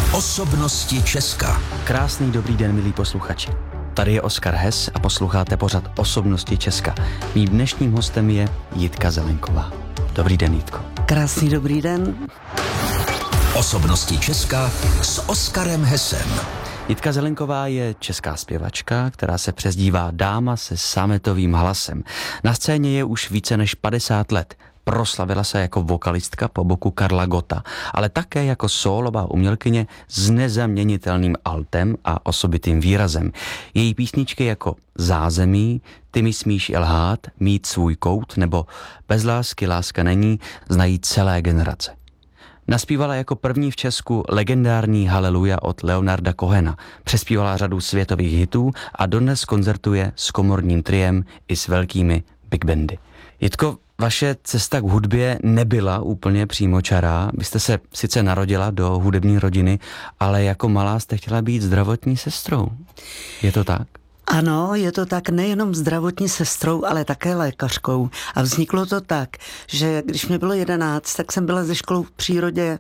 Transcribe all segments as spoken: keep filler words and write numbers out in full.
Osobnosti Česka. Krásný dobrý den, milí posluchači. Tady je Oskar Hess a posloucháte pořad Osobnosti Česka. Mým dnešním hostem je Jitka Zelenková. Dobrý den, Jitko. Krásný dobrý den. Osobnosti Česka s Oskarem Hessem. Jitka Zelenková je česká zpěvačka, která se přezdívá Dáma se sametovým hlasem. Na scéně je už více než padesát let. Proslavila se jako vokalistka po boku Karla Gotta, ale také jako sólová umělkyně s nezaměnitelným altem a osobitým výrazem. Její písničky jako Zázemí, Ty mi smíš i lhát, Mít svůj kout nebo Bez lásky láska není znají celé generace. Naspívala jako první v Česku legendární Haleluja od Leonarda Cohena, přespívala řadu světových hitů a dodnes koncertuje s komorním triem i s velkými big bandy. Jitko, vaše cesta k hudbě nebyla úplně přímočará. Vy jste se sice narodila do hudební rodiny, ale jako malá jste chtěla být zdravotní sestrou. Je to tak? Ano, je to tak, nejenom zdravotní sestrou, ale také lékařkou. A vzniklo to tak, že když mě bylo jedenáct, tak jsem byla ze školou v přírodě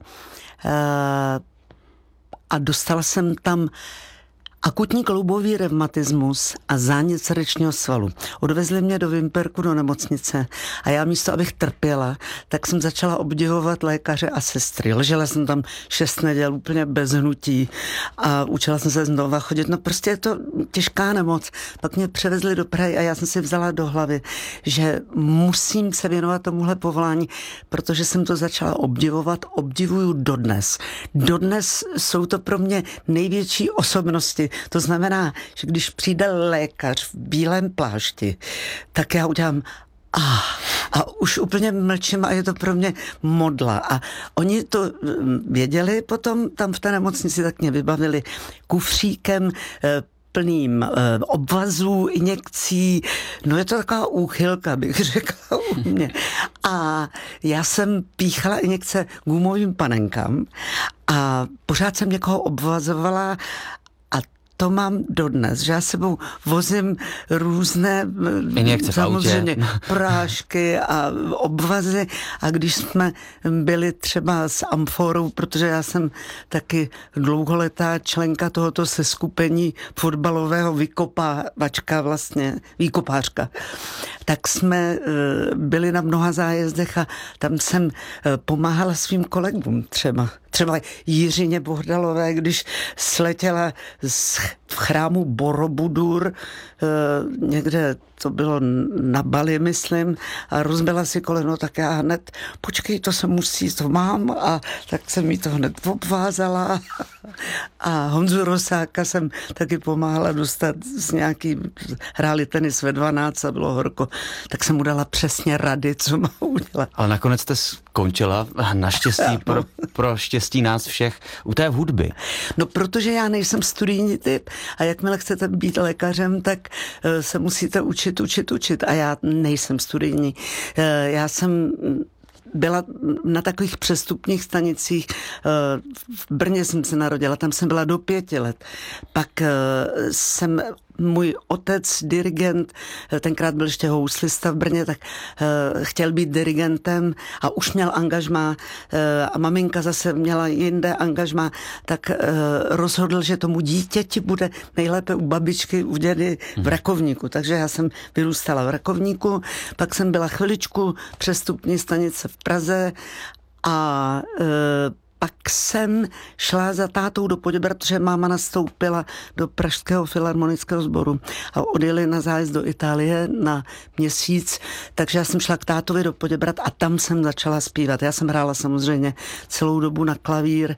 a dostala jsem tam akutní kloubový revmatismus a zánět srdečního svalu. Odvezli mě do Vimperku do nemocnice a já místo, abych trpěla, tak jsem začala obdivovat lékaře a sestry. Ležela jsem tam šest neděl úplně bez hnutí a učila jsem se znova chodit. No prostě je to těžká nemoc. Pak mě převezli do Prahy a já jsem si vzala do hlavy, že musím se věnovat tomuhle povolání, protože jsem to začala obdivovat, obdivuju dodnes. Dodnes jsou to pro mě největší osobnosti. To znamená, že když přijde lékař v bílém plášti, tak já udělám ah, a už úplně mlčím a je to pro mě modla. A oni to věděli potom tam v té nemocnici, tak mě vybavili kufříkem plným e, obvazů, injekcí. No je to taková úchylka, bych řekla u mě. A já jsem píchala injekce gumovým panenkám a pořád jsem někoho obvazovala a to mám dodnes, že já sebou vozím různé injekce samozřejmě prášky a obvazy a když jsme byli třeba s Amforou, protože já jsem taky dlouholetá členka tohoto seskupení fotbalového vykopávačka vlastně, výkopářka, tak jsme byli na mnoha zájezdech a tam jsem pomáhala svým kolegům třeba. Třeba Jiřině Bohdalové, když sletěla z v chrámu Borobudur, někde to bylo na Bali, myslím, a rozbila si koleno, tak já hned, počkej, to se musí, to mám, a tak jsem jí to hned obvázala. A Honzu Rosáka jsem taky pomáhala dostat z nějaký, hráli tenis ve dvanáct a bylo horko, tak jsem mu dala přesně rady, co má udělat. Ale nakonec jste skončila, naštěstí, pro, pro štěstí nás všech, u té hudby. No, protože já nejsem studijní typ a jakmile chcete být lékařem, tak se musíte učit, učit, učit a já nejsem studijní. Já jsem byla na takových přestupních stanicích. V Brně jsem se narodila, tam jsem byla do pěti let. Pak jsem můj otec, dirigent, tenkrát byl ještě houslista v Brně, tak uh, chtěl být dirigentem a už měl angažmá uh, a maminka zase měla jinde angažmá, tak uh, rozhodl, že tomu dítěti bude nejlépe u babičky, u dědy v Rakovníku. Takže já jsem vyrůstala v Rakovníku, pak jsem byla chviličku přestupní stanice v Praze a uh, pak jsem šla za tátou do Poděbrad, protože máma nastoupila do Pražského filharmonického sboru a odjeli na zájezd do Itálie na měsíc, takže já jsem šla k tátovi do Poděbrad a tam jsem začala zpívat. Já jsem hrála samozřejmě celou dobu na klavír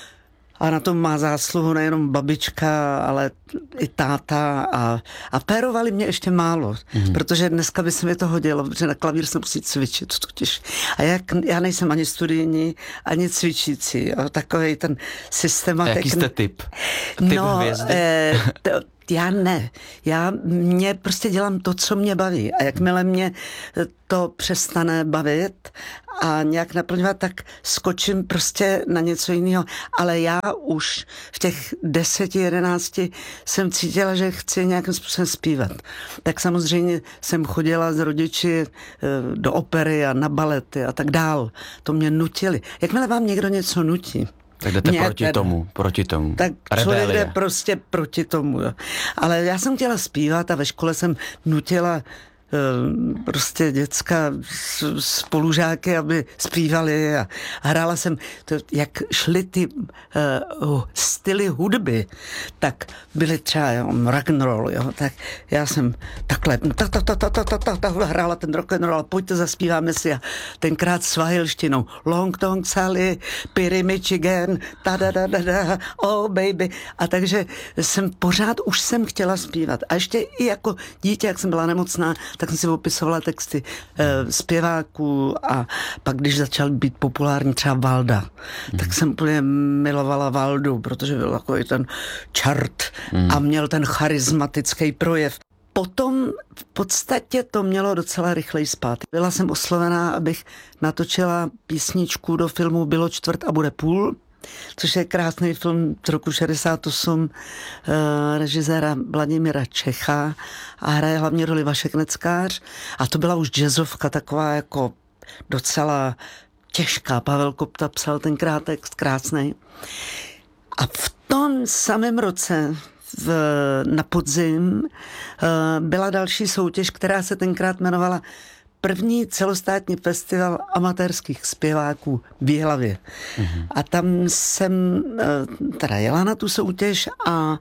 a na tom má zásluhu nejenom babička, ale i táta a, a pérovali mě ještě málo, mm. protože dneska by se mi to hodilo, protože na klavír se musí cvičit totiž. A jak, já nejsem ani studijní, ani cvičící, jo, takovej ten systematik. Jaký jste typ? Typ no, hvězdy? Eh, to, já ne. Já mě prostě dělám to, co mě baví. A jakmile mě to přestane bavit a nějak naplňovat, tak skočím prostě na něco jiného. Ale já už v těch deseti, jedenácti jsem cítila, že chci nějakým způsobem zpívat. Tak samozřejmě jsem chodila s rodiči do opery a na balety a tak dál. To mě nutili. Jakmile vám někdo něco nutí, Tak jdete Mě proti teda. tomu, proti tomu. Tak člověk Rebelie. jde prostě proti tomu. Jo. Ale já jsem chtěla zpívat a ve škole jsem nutila prostě děcka spolužáky, aby zpívali a hrála jsem, to, jak šly ty uh, styly hudby, tak byly třeba jo, rock'n'roll, jo, tak já jsem takhle ta, ta, ta, ta, ta, ta, ta, ta, hrála ten rock'n'roll, pojďte zaspíváme si a tenkrát svahilštinou Long Tong Sally, Piri Michigan, ta da da da da, oh baby, a takže jsem pořád už jsem chtěla zpívat a ještě i jako dítě, jak jsem byla nemocná, tak jsem si opisovala texty e, zpěváků a pak, když začal být populární třeba Valda, mm. tak jsem úplně milovala Valdu, protože byl takový ten čart mm. a měl ten charismatický projev. Potom v podstatě to mělo docela rychleji spát. Byla jsem oslovená, abych natočila písničku do filmu Bylo čtvrt a bude půl, což je krásný film z roku šedesát osm e, režiséra Vladimíra Čecha a hraje hlavně roli Vašek Neckář a to byla už jazzovka taková jako docela těžká. Pavel Kopta psal tenkrát text krásný. A v tom samém roce v, na podzim e, byla další soutěž, která se tenkrát jmenovala První celostátní festival amatérských zpěváků v Jihlavě. Mm-hmm. A tam jsem teda jela na tu soutěž a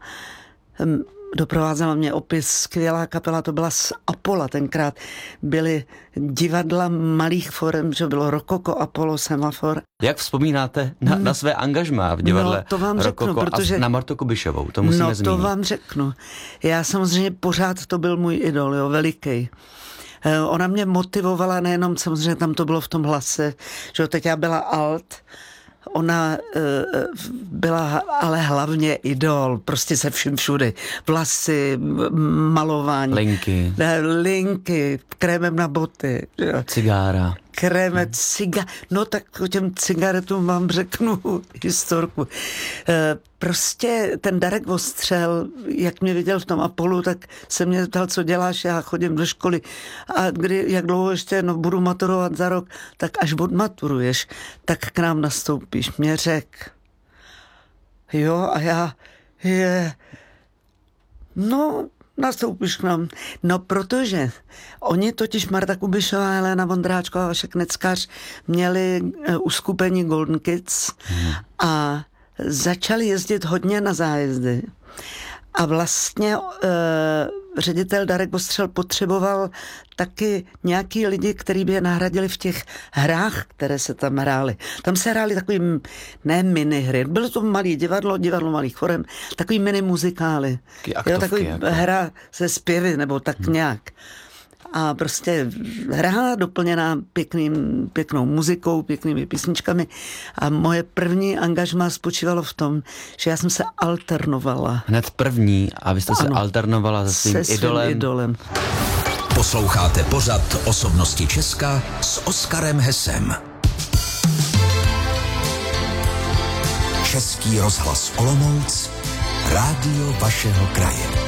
doprovázela mě opis skvělá kapela, to byla z Apola. Tenkrát byly divadla malých forem, že bylo Rokoko, Apollo, Semafor. Jak vzpomínáte na, na své angažmá v divadle no, to vám řeknu, Rokoko protože, a na Martu Kubišovou? To musíme no, zmínit. No to vám řeknu. Já samozřejmě pořád to byl můj idol, jo, veliký. Ona mě motivovala nejenom, samozřejmě tam to bylo v tom hlase, že teď já byla alt, ona uh, byla ale hlavně idol, prostě se vším všudy. Vlasy, malování. Linky. Linky, krémem na boty. Cigára. Kréme, ciga... No tak o těm cigaretům vám řeknu historku. E, prostě ten Darek Ostřel, jak mě viděl v tom Apolu, tak se mě ptal, co děláš, já chodím do školy a kdy, jak dlouho ještě, no budu maturovat za rok, tak až odmaturuješ, tak k nám nastoupíš. Mě řek. Jo, a já je... No... nastoupíš k nám. No, protože oni totiž Marta Kubišová, Helena Vondráčková a Vašek Neckář měli uh, uskupení Golden Kids hmm. a začali jezdit hodně na zájezdy. A vlastně uh, ředitel Darek Ostřel potřeboval taky nějaký lidi, kteří by je nahradili v těch hrách, které se tam hrály. Tam se hrály takový, ne minihry, bylo to malý divadlo, divadlo malých forem, takový mini muzikály. Aktovky, jo, takový jako. hra se zpěvy, nebo tak hmm. nějak. A prostě hra doplněná pěkným, pěknou muzikou, pěknými písničkami. A moje první angažmá spočívalo v tom, že já jsem se alternovala. Hned první a vy jste ano, se alternovala se svým, se svým idolem. idolem. Posloucháte pořad Osobnosti Česka s Oskarem Hesem. Český rozhlas Olomouc, rádio vašeho kraje.